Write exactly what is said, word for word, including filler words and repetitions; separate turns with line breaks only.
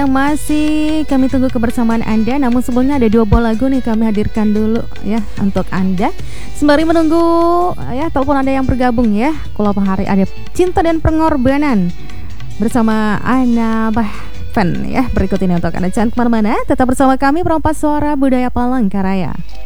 Masih kami tunggu kebersamaan Anda. Namun sebelumnya ada dua buah lagu nih kami hadirkan dulu ya untuk Anda. Sembari menunggu ya telepon Anda yang bergabung ya. Kalau hari ada Cinta dan Pengorbanan bersama Ana Bahfen ya. Berikut ini untuk Anda, jangan kemana-mana, tetap bersama kami Perompak Suara Budaya Palangkaraya.